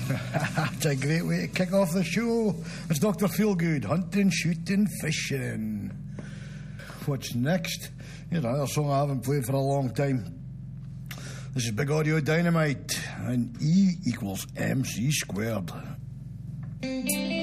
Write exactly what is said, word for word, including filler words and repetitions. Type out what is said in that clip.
That's a great way to kick off the show. It's Doctor Feelgood, hunting, shooting, fishing. What's next? Here's another song I haven't played for a long time. This is Big Audio Dynamite, and E equals M C squared.